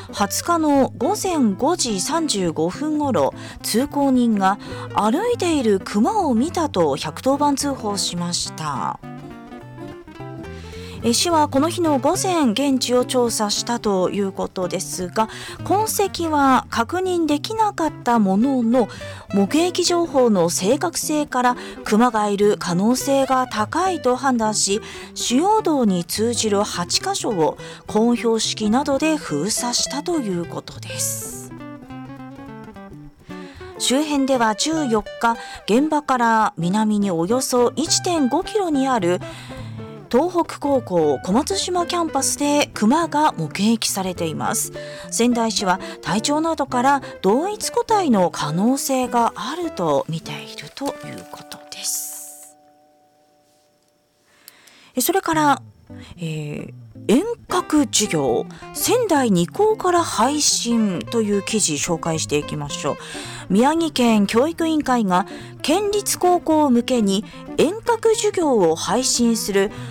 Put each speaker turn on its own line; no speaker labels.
20日の午前5時35分ごろ、通行人が歩いているクマを見たと110番通報しました。市はこの日の午前現地を調査したということですが、痕跡は確認できなかったものの、目撃情報の正確性からクマがいる可能性が高いと判断し、主要道に通じる8カ所をコーン標識などで封鎖したということです。周辺では14日、現場から南におよそ 1.5 キロにある東北高校小松島キャンパスでクマが目撃されています。仙台市は体調などから同一個体の可能性があると見ているということです。それから遠隔授業、仙台二高から配信という記事紹介していきましょう。宮城県教育委員会が県立高校向けに遠隔授業を配信する